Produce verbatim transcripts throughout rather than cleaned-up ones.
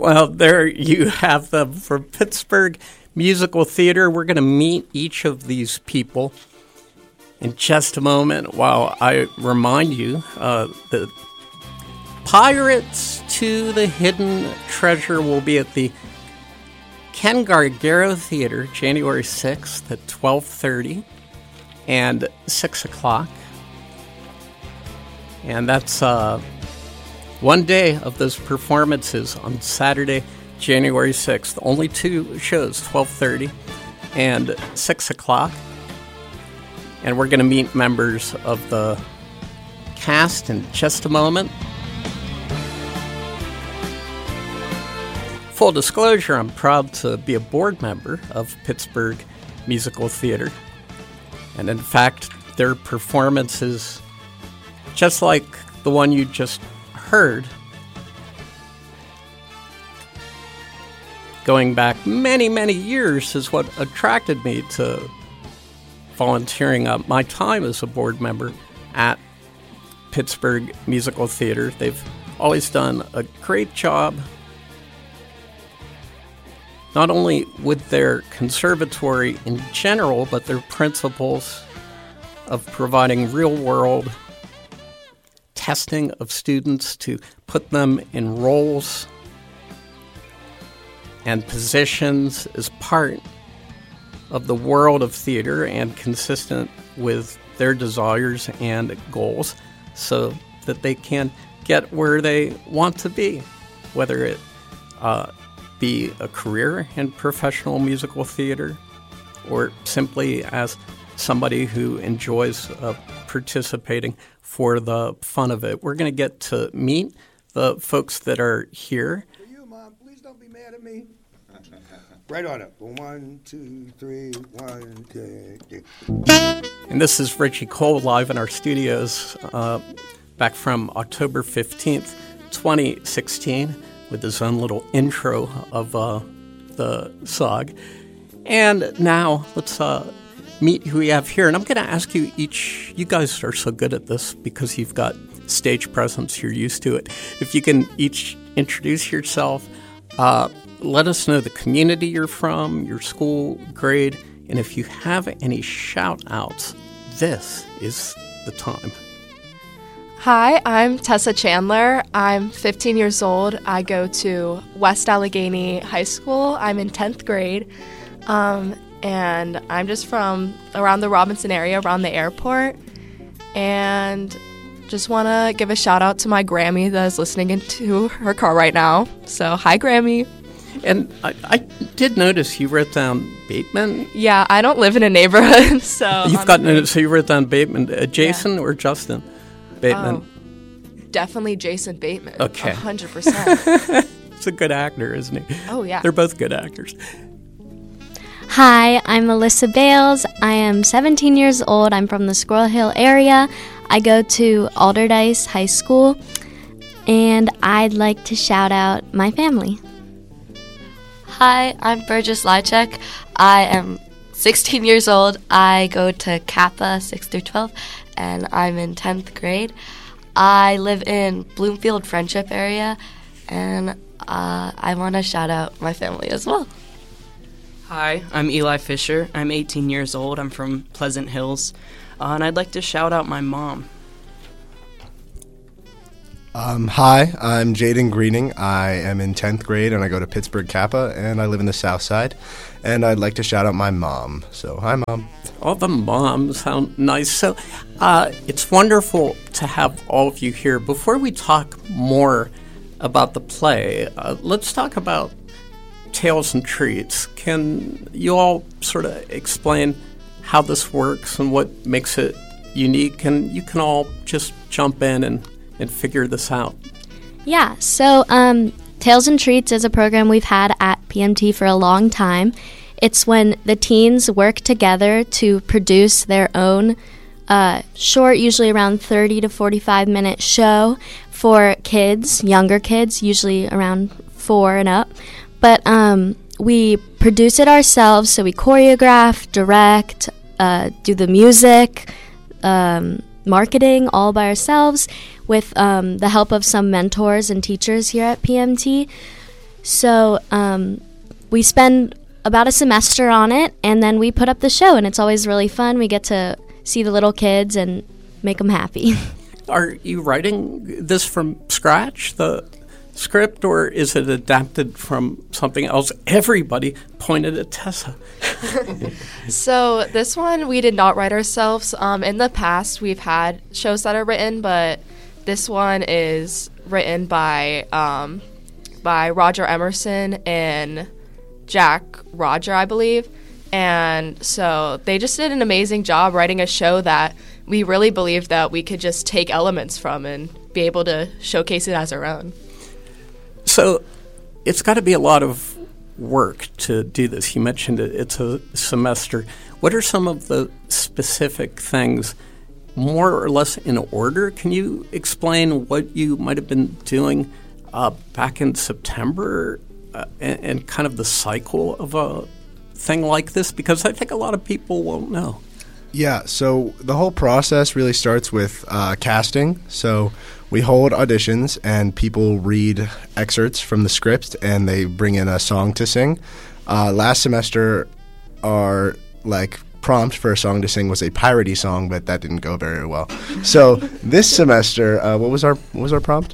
Well, there you have them for Pittsburgh Musical Theater. We're going to meet each of these people in just a moment while I remind you uh, that Pirates to the Hidden Treasure will be at the Ken Gargaro Theater January sixth at twelve thirty and six o'clock. And that's uh, one day of those performances on Saturday, January sixth. Only two shows, twelve thirty and six o'clock. And we're going to meet members of the cast in just a moment. Full disclosure, I'm proud to be a board member of Pittsburgh Musical Theater. And in fact, their performances, just like the one you just heard, going back many, many years, is what attracted me to volunteering up my time as a board member at Pittsburgh Musical Theater. They've always done a great job, not only with their conservatory in general, but their principles of providing real-world testing of students to put them in roles and positions as part of the world of theater and consistent with their desires and goals so that they can get where they want to be, whether it uh, be a career in professional musical theater or simply as somebody who enjoys uh, participating for the fun of it. We're going to get to meet the folks that are here. For you, Mom, please don't be mad at me. Right on it. One, two, three, one, two, three. And this is Richie Cole live in our studios uh, back from October fifteenth, twenty sixteen, with his own little intro of uh, the song. And now let's uh, meet who we have here. And I'm going to ask you each, you guys are so good at this because you've got stage presence, you're used to it. If you can each introduce yourself, uh, let us know the community you're from, your school, grade, and if you have any shout-outs, this is the time. Hi, I'm Tessa Chandler. I'm fifteen years old. I go to West Allegheny High School. I'm in tenth grade, um, and I'm just from around the Robinson area, around the airport, and just want to give a shout-out to my Grammy that is listening into her car right now. So, hi, Grammy. And I, I did notice you wrote down Bateman. Yeah, I don't live in a neighborhood, so... You've got so you wrote down Bateman. Uh, Jason yeah. or Justin Bateman? Oh, definitely Jason Bateman. Okay. one hundred percent. He's a good actor, isn't he? Oh, yeah. They're both good actors. Hi, I'm Melissa Bales. I am seventeen years old. I'm from the Squirrel Hill area. I go to Alderdice High School, and I'd like to shout out my family. Hi, I'm Burgess Lychek. I am sixteen years old. I go to Kappa six through twelve, and I'm in tenth grade. I live in Bloomfield Friendship area, and uh, I want to shout out my family as well. Hi, I'm Eli Fisher. I'm eighteen years old. I'm from Pleasant Hills, uh, and I'd like to shout out my mom. Um, hi, I'm Jaden Greening. I am in tenth grade, and I go to Pittsburgh Kappa, and I live in the South Side. And I'd like to shout out my mom. So, hi, Mom. All the moms sound nice. So, uh, it's wonderful to have all of you here. Before we talk more about the play, uh, let's talk about Tales and Treats. Can you all sort of explain how this works and what makes it unique? And you can all just jump in and and figure this out. Yeah, so um, Tales and Treats is a program we've had at P M T for a long time. It's when the teens work together to produce their own uh, short, usually around thirty to forty-five minute show for kids, younger kids, usually around four and up. But um, we produce it ourselves, so we choreograph, direct, uh, do the music, um, marketing all by ourselves with um, the help of some mentors and teachers here at P M T. So um, we spend about a semester on it, and then we put up the show, and it's always really fun. We get to see the little kids and make them happy. Are you writing this from scratch, the script, or is it adapted from something else? Everybody pointed at Tessa. So this one we did not write ourselves. Um, in the past, we've had shows that are written, but this one is written by um, by Roger Emerson and Jack Roger, I believe. And so they just did an amazing job writing a show that we really believed that we could just take elements from and be able to showcase it as our own. So it's got to be a lot of work to do this. You mentioned it, it's a semester. What are some of the specific things, more or less in order? Can you explain what you might have been doing uh, back in September uh, and, and kind of the cycle of a thing like this? Because I think a lot of people won't know. Yeah, so the whole process really starts with uh, casting. So we hold auditions, and people read excerpts from the script, and they bring in a song to sing. Uh, last semester, our like prompt for a song to sing was a parody song, but that didn't go very well. So this semester, uh, what was our what was our prompt?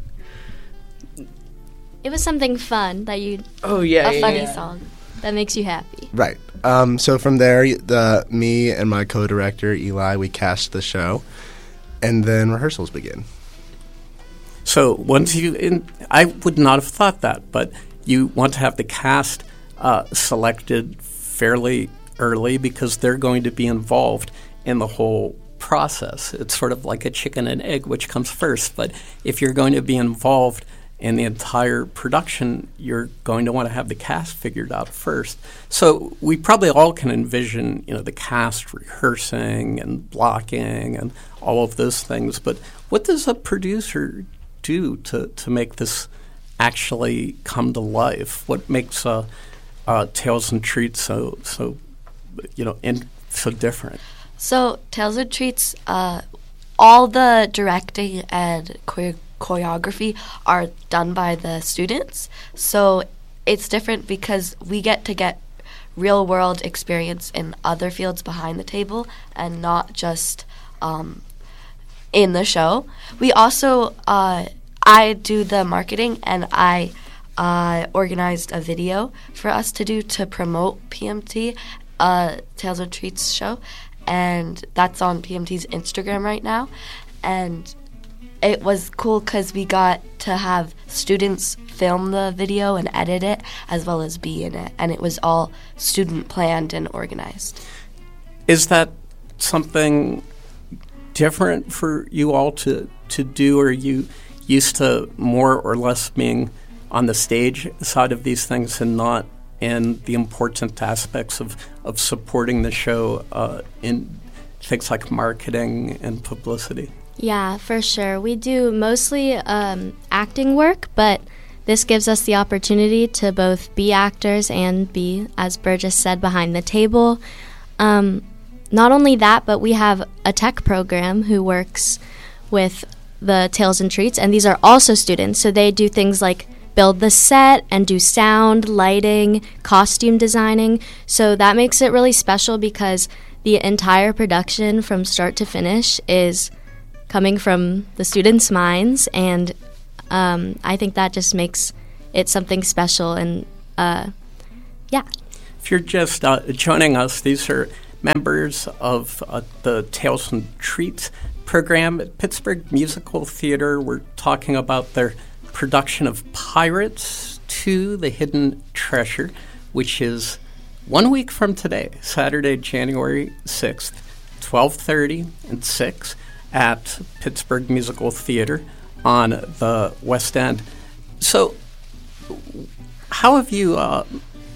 It was something fun that you Oh yeah, a yeah, funny yeah. song that makes you happy. Right. Um, so from there, the me and my co-director Eli, we cast the show, and then rehearsals begin. So once you, in, I would not have thought that, but you want to have the cast uh, selected fairly early because they're going to be involved in the whole process. It's sort of like a chicken and egg, which comes first. But if you're going to be involved in the entire production, you're going to want to have the cast figured out first. So we probably all can envision, you know, the cast rehearsing and blocking and all of those things. But what does a producer do to, to make this actually come to life? What makes uh, uh, Tales and Treats so so you know in, so different? So Tales and Treats, uh, all the directing and chore- choreography are done by the students. So it's different because we get to get real world experience in other fields behind the table and not just um, in the show. We also, uh, I do the marketing, and I uh, organized a video for us to do to promote P M T, uh, Tales and Treats show, and that's on P M T's Instagram right now. And it was cool because we got to have students film the video and edit it, as well as be in it, and it was all student planned and organized. Is that something different for you all to, to do? Or are you used to more or less being on the stage side of these things and not in the important aspects of, of supporting the show uh, in things like marketing and publicity? Yeah, for sure. We do mostly um, acting work, but this gives us the opportunity to both be actors and be, as Burgess said, behind the table. Um, not only that, but we have a tech program who works with the Tales and Treats, and these are also students, so they do things like build the set and do sound, lighting, costume designing. So that makes it really special because the entire production from start to finish is coming from the students' minds, and um, I think that just makes it something special. And uh, yeah. If you're just uh, joining us, these are members of uh, the Tales and Treats program at Pittsburgh Musical Theater. We're talking about their production of Pirates two, The Hidden Treasure, which is one week from today, Saturday, January sixth, twelve thirty and six at Pittsburgh Musical Theater on the West End. So how have you, uh,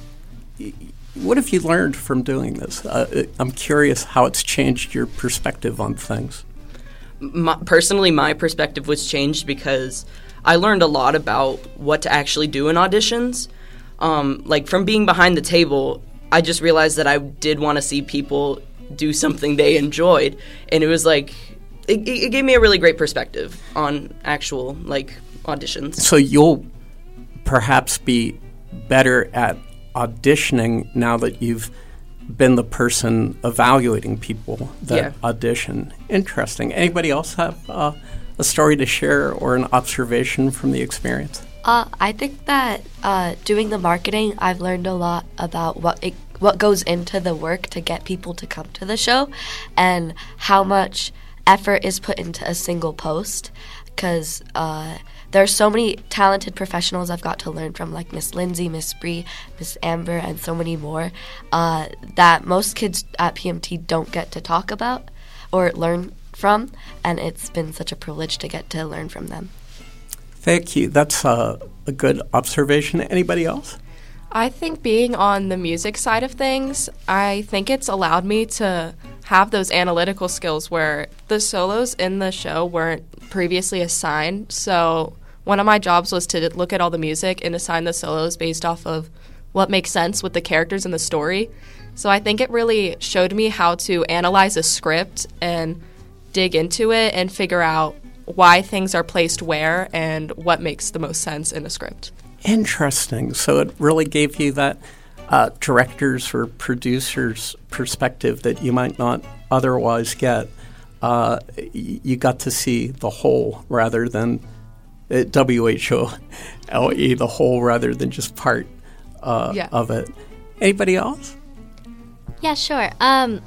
what have you learned from doing this? Uh, I'm curious how it's changed your perspective on things. My, personally, my perspective was changed because I learned a lot about what to actually do in auditions. Um, like, from being behind the table, I just realized that I did want to see people do something they enjoyed. And it was like, it, it gave me a really great perspective on actual, like, auditions. So you'll perhaps be better at auditioning now that you've been the person evaluating people that Yeah. audition. Interesting. Anybody else have uh, a story to share or an observation from the experience? Uh, I think that uh, doing the marketing, I've learned a lot about what it, what goes into the work to get people to come to the show, and how much effort is put into a single post. Because uh, there are so many talented professionals I've got to learn from, like Miss Lindsay, Miss Bree, Miss Amber, and so many more, uh, that most kids at P M T don't get to talk about or learn from, and it's been such a privilege to get to learn from them. Thank you. That's uh, a good observation. Anybody else? I think being on the music side of things, I think it's allowed me to have those analytical skills where the solos in the show weren't previously assigned. So one of my jobs was to look at all the music and assign the solos based off of what makes sense with the characters in the story. So I think it really showed me how to analyze a script and dig into it and figure out why things are placed where and what makes the most sense in a script. Interesting. So it really gave you that uh, director's or producer's perspective that you might not otherwise get. Uh, y- you got to see the whole rather than uh, W H O L E, the whole rather than just part uh, Yeah. of it. Anybody else? Yeah, sure. Um,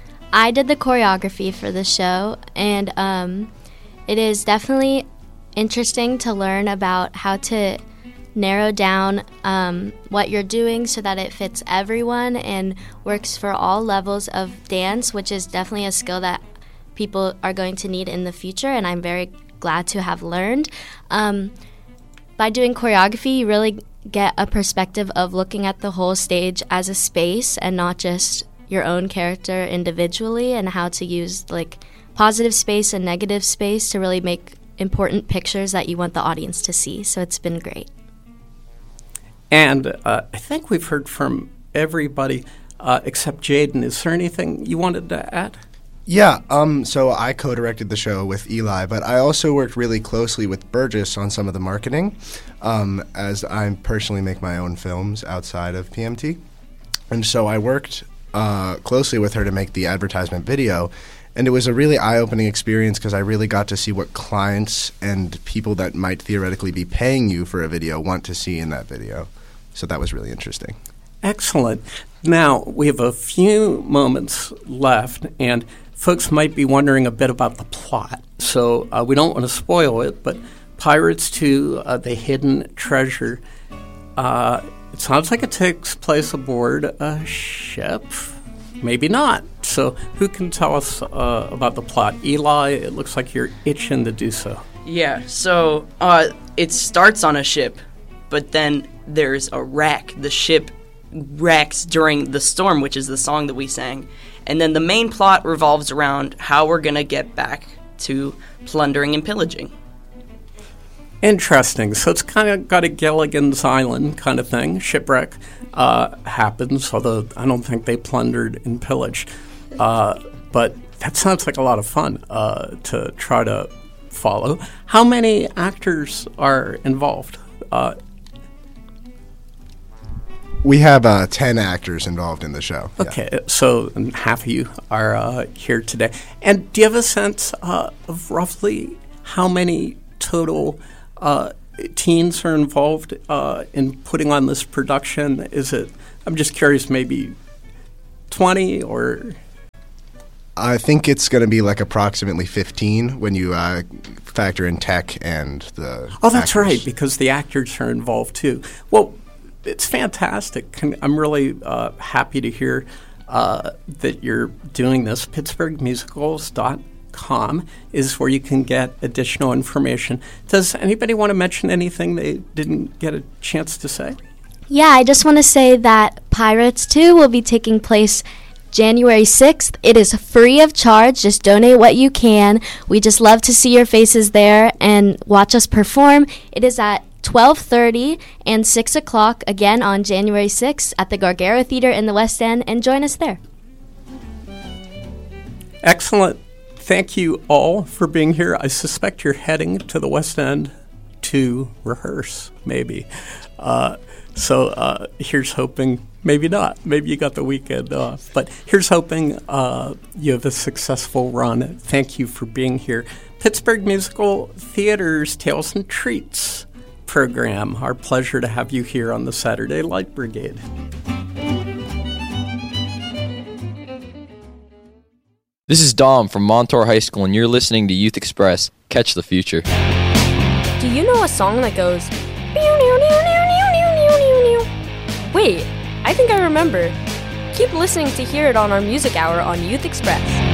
I did the choreography for the show, and um, it is definitely interesting to learn about how to narrow down um, what you're doing so that it fits everyone and works for all levels of dance, which is definitely a skill that people are going to need in the future, and I'm very glad to have learned. Um, by doing choreography, you really get a perspective of looking at the whole stage as a space and not just your own character individually, and how to use like positive space and negative space to really make important pictures that you want the audience to see. So it's been great. And uh, I think we've heard from everybody uh, except Jaden. Is there anything you wanted to add? Yeah, um, so I co-directed the show with Eli, but I also worked really closely with Burgess on some of the marketing, um, as I personally make my own films outside of P M T. And so I worked uh, closely with her to make the advertisement video, and it was a really eye-opening experience because I really got to see what clients and people that might theoretically be paying you for a video want to see in that video. So that was really interesting. Excellent. Now, we have a few moments left, and folks might be wondering a bit about the plot. So uh, we don't want to spoil it, but Pirates two, uh, The Hidden Treasure, uh, it sounds like it takes place aboard a ship. Maybe not. So who can tell us uh, about the plot? Eli, it looks like you're itching to do so. Yeah, so uh, it starts on a ship, but then there's a wreck. The ship wrecks during the storm, which is the song that we sang. And then the main plot revolves around how we're going to get back to plundering and pillaging. Interesting. So it's kind of got a Gilligan's Island kind of thing. Shipwreck uh, happens, although I don't think they plundered and pillaged. Uh, but that sounds like a lot of fun uh, to try to follow. How many actors are involved? Uh, We have uh, ten actors involved in the show. Yeah. okay, so half of you are uh, here today. And do you have a sense uh, of roughly how many total uh, teens are involved uh, in putting on this production? Is it, I'm just curious, maybe twenty or... I think it's going to be like approximately fifteen when you uh, factor in tech and the Oh, that's actors. right, because the actors are involved too. Well, it's fantastic. Con- I'm really uh, happy to hear uh, that you're doing this. Pittsburgh Musicals dot com is where you can get additional information. Does anybody want to mention anything they didn't get a chance to say? Yeah, I just want to say that Pirates two will be taking place January sixth. It is free of charge. Just donate what you can. We just love to see your faces there and watch us perform. It is at twelve thirty and six o'clock again on January sixth at the Gargara Theater in the West End, and join us there. Excellent. Thank you all for being here. I suspect you're heading to the West End to rehearse, maybe. Uh, so uh, here's hoping, maybe not. Maybe you got the weekend off. But here's hoping uh, you have a successful run. Thank you for being here. Pittsburgh Musical Theater's Tales and Treats program. Our pleasure to have you here on the Saturday Light Brigade. This is Dom from Montour High School, and you're listening to Youth Express. Catch the future. Do you know a song that goes... Wait, I think I remember. Keep listening to hear it on our music hour on Youth Express.